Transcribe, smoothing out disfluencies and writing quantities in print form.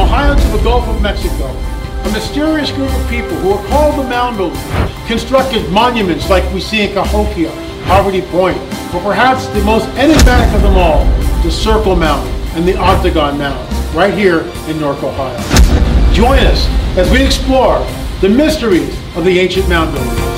Ohio to the Gulf of Mexico, a mysterious group of people who are called the Mound Builders constructed monuments like we see in Cahokia, Poverty Point, or perhaps the most enigmatic of them all, the Circle Mound and the Octagon Mound, right here in Newark, Ohio. Join us as we explore the mysteries of the ancient mound builders.